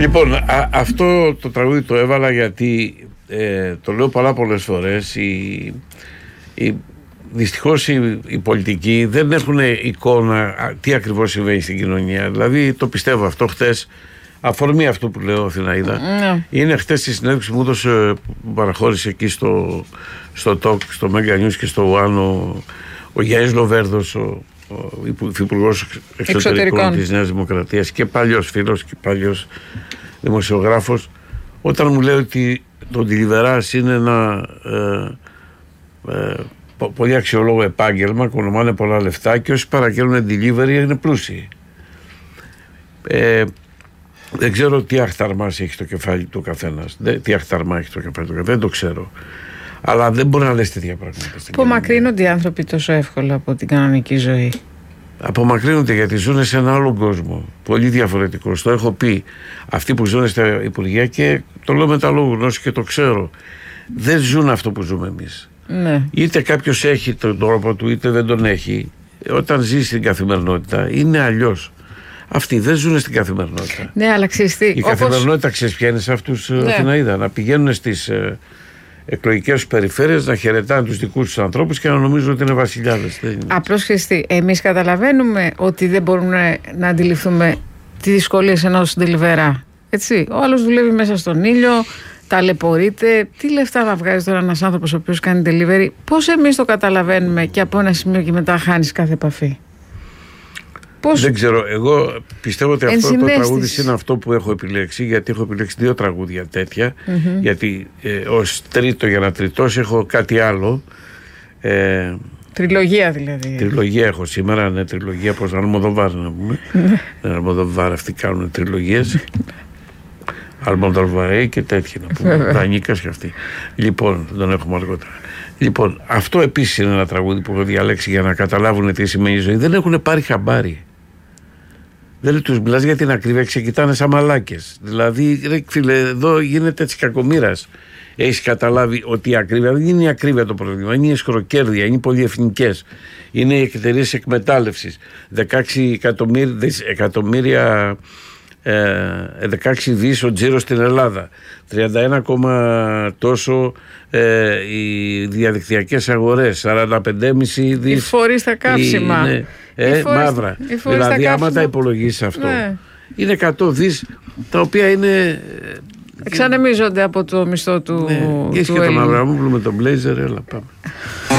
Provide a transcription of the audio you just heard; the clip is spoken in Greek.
Λοιπόν, αυτό το τραγούδι το έβαλα γιατί το λέω πολλές φορές. Δυστυχώς οι πολιτικοί δεν έχουν εικόνα τι ακριβώς συμβαίνει στην κοινωνία. Δηλαδή το πιστεύω αυτό. Χτες, αφορμή αυτό που λέω, Αθηναίδα, είναι χτες στη συνέντευξη που μου έδωσε, που παραχώρησε εκεί στο TOK, στο Mega News και στο One, ο Γιάννης Λοβέρδος, ο υφυπουργός εξωτερικών της Νέας Δημοκρατίας και παλιός φίλος και παλιός δημοσιογράφος, όταν μου λέει ότι το Deliverance είναι ένα πολύ αξιολόγο επάγγελμα, οικονομάνε πολλά λεφτά και όσοι παραγγέλνουν delivery είναι πλούσιοι. Δεν ξέρω τι αχταρμάς έχει το κεφάλι του καθένας. Τι αχταρμά έχει το κεφάλι του καθένας, δεν το ξέρω. Αλλά δεν μπορεί να λες τέτοια πράγματα. Απομακρύνονται οι άνθρωποι τόσο εύκολα από την κανονική ζωή. Απομακρύνονται γιατί ζουν σε ένα άλλο κόσμο. Πολύ διαφορετικό. Το έχω πει. Αυτοί που ζουν στα Υπουργεία, και το λέω με τα λόγου γνώση και το ξέρω, δεν ζουν αυτό που ζούμε εμείς. Ναι. Είτε κάποιος έχει τον τρόπο του, είτε δεν τον έχει. Όταν ζει στην καθημερινότητα, είναι αλλιώς. Αυτοί δεν ζουν στην καθημερινότητα. Ναι, αλλά ξέρεις τι. Η καθημερινότητα, ξέρεις ποια είναι σε αυτούς, Αθηναίδα, να πηγαίνουν στις εκλογικές τους περιφέρειες, να χαιρετάνε τους δικούς τους ανθρώπους και να νομίζουν ότι είναι βασιλιάδες. Απλώς ξέρεις τι. Εμείς καταλαβαίνουμε ότι δεν μπορούμε να αντιληφθούμε τις δυσκολίες ενός delivery. Έτσι. Ο άλλος δουλεύει μέσα στον ήλιο, ταλαιπωρείται. Τι λεφτά θα βγάζει τώρα ένας άνθρωπος ο οποίος κάνει delivery? Πώς εμείς το καταλαβαίνουμε και από ένα σημείο και μετά χάνεις κάθε επαφή? Δεν ξέρω. Εγώ πιστεύω ότι αυτό το τραγούδι είναι αυτό που έχω επιλέξει, γιατί έχω επιλέξει 2 τραγούδια τέτοια. Γιατί ως τρίτο, για να τριτώσει, έχω κάτι άλλο. Τριλογία δηλαδή. Τριλογία έχω σήμερα, ναι, τριλογία, όπως Αλμοδοβάρ να πούμε. Αλμοδοβάρ, αυτοί κάνουν τριλογίες. Αλμοδοβάρ και τέτοια να πούμε. Δανίκας και αυτοί. Λοιπόν, τον έχουμε αργότερα. Λοιπόν, αυτό επίσης είναι ένα τραγούδι που έχω διαλέξει για να καταλάβουν τι σημαίνει η ζωή. Δεν έχουν πάρει χαμπάρι. Δεν τους μιλάς για την ακρίβεια, ξεκοιτάνε σαν μαλάκες. Δηλαδή, ρε φίλε, εδώ γίνεται έτσι κακομοίρας. Έχεις καταλάβει ότι η ακρίβεια δεν είναι η ακρίβεια το πρόβλημα, είναι η εσχροκέρδεια, είναι οι πολυεθνικές, είναι οι εταιρείες εκμετάλλευσης. 16 εκατομμύρια. 16 δις ο τζίρος στην Ελλάδα, 31, τόσο οι διαδικτυακές αγορές, 45,5 δις οι φορείς στα καύσιμα, μαύρα. Δηλαδή άμα τα υπολογίσεις αυτό, είναι 100 δις τα οποία είναι εξανεμίζονται από το μισθό του. Και τον Αβραμόπουλο με τον Μπλέιζερ, έλα πάμε.